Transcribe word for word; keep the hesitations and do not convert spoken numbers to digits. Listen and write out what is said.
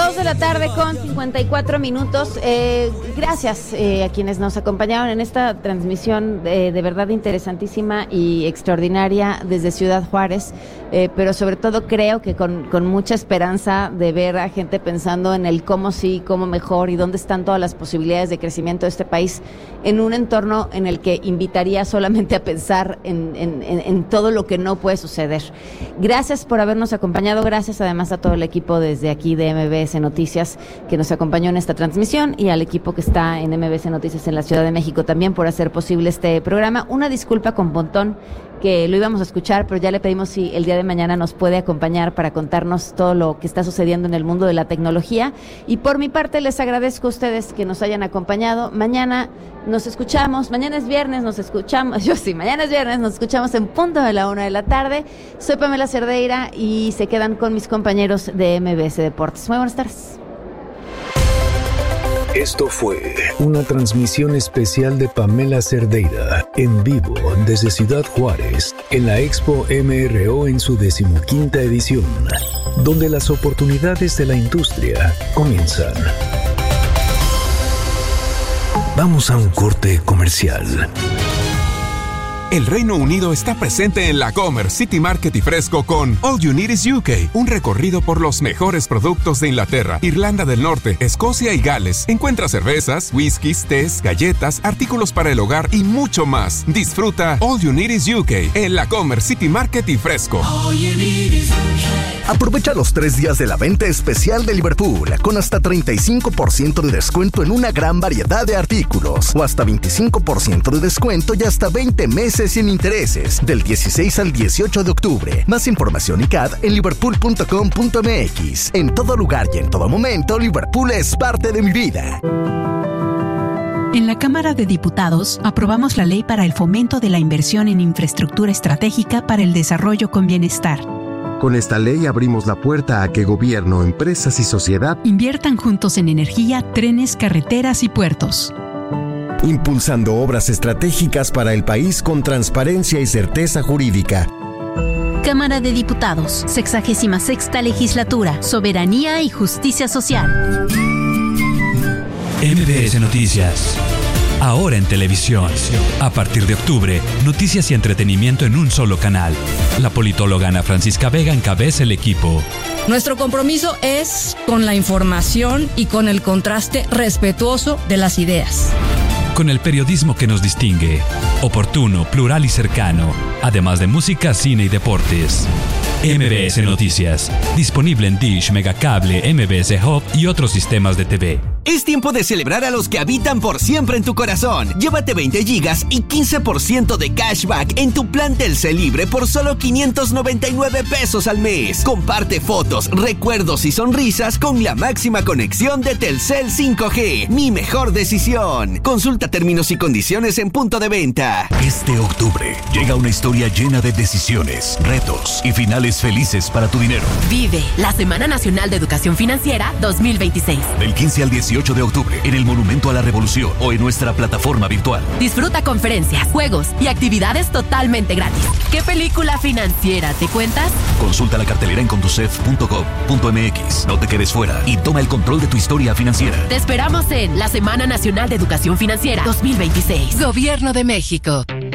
dos de la tarde con cincuenta y cuatro minutos. Eh, gracias eh, a quienes nos acompañaron en esta transmisión de, de verdad interesantísima y extraordinaria desde Ciudad Juárez, eh, pero sobre todo creo que con, con mucha esperanza de ver a gente pensando en el cómo sí, cómo mejor y dónde están todas las posibilidades de crecimiento de este país en un entorno en el que invitaría solamente a pensar en, en, en, en todo lo que no puede suceder. Gracias por habernos acompañado, gracias además a todo el equipo desde aquí de M B S Noticias que nos acompañó en esta transmisión y al equipo que está en M B S Noticias en la Ciudad de México también por hacer posible este programa. Una disculpa con Pontón, que lo íbamos a escuchar, pero ya le pedimos si el día de mañana nos puede acompañar para contarnos todo lo que está sucediendo en el mundo de la tecnología. Y por mi parte les agradezco a ustedes que nos hayan acompañado. Mañana nos escuchamos, mañana es viernes, nos escuchamos, yo sí, mañana es viernes, nos escuchamos en punto de la una de la tarde. Soy Pamela Cerdeira y se quedan con mis compañeros de M B S Deportes. Muy buenas tardes. Esto fue una transmisión especial de Pamela Cerdeira, en vivo desde Ciudad Juárez, en la Expo M R O en su decimoquinta edición, donde las oportunidades de la industria comienzan. Vamos a un corte comercial. El Reino Unido está presente en la Comer, City Market y Fresco con All You Need Is U K, un recorrido por los mejores productos de Inglaterra, Irlanda del Norte, Escocia y Gales. Encuentra cervezas, whiskies, tés, galletas, artículos para el hogar y mucho más. Disfruta All You Need Is U K en la Comer, City Market y Fresco. Aprovecha los tres días de la venta especial de Liverpool con hasta treinta y cinco por ciento de descuento en una gran variedad de artículos o hasta veinticinco por ciento de descuento y hasta veinte meses sin intereses del dieciséis al dieciocho de octubre. Más información y C A D en liverpool punto com punto m x. En todo lugar y en todo momento, Liverpool es parte de mi vida. En la Cámara de Diputados aprobamos la ley para el fomento de la inversión en infraestructura estratégica para el desarrollo con bienestar. Con esta ley abrimos la puerta a que gobierno, empresas y sociedad inviertan juntos en energía, trenes, carreteras y puertos. Impulsando obras estratégicas para el país con transparencia y certeza jurídica. Cámara de Diputados, sexagésima sexta legislatura, soberanía y justicia social. M B S Noticias. Ahora en televisión. A partir de octubre, noticias y entretenimiento en un solo canal. La politóloga Ana Francisca Vega encabeza el equipo. Nuestro compromiso es con la información y con el contraste respetuoso de las ideas. Con el periodismo que nos distingue, oportuno, plural y cercano, además de música, cine y deportes. M B S Noticias, disponible en Dish, Megacable, M B S Hub y otros sistemas de T V. Es tiempo de celebrar a los que habitan por siempre en tu corazón. Llévate veinte gigas y quince por ciento de cashback en tu plan Telcel Libre por solo quinientos noventa y nueve pesos al mes. Comparte fotos, recuerdos y sonrisas con la máxima conexión de Telcel cinco G. Mi mejor decisión. Consulta términos y condiciones en punto de venta. Este octubre llega una historia llena de decisiones, retos y finales felices para tu dinero. Vive la Semana Nacional de Educación Financiera dos mil veintiséis. Del quince al dieciocho de octubre en el Monumento a la Revolución o en nuestra plataforma virtual. Disfruta conferencias, juegos y actividades totalmente gratis. ¿Qué película financiera te cuentas? Consulta la cartelera en conducef punto gov punto m x. No te quedes fuera y toma el control de tu historia financiera. Te esperamos en la Semana Nacional de Educación Financiera dos mil veintiséis. Gobierno de México.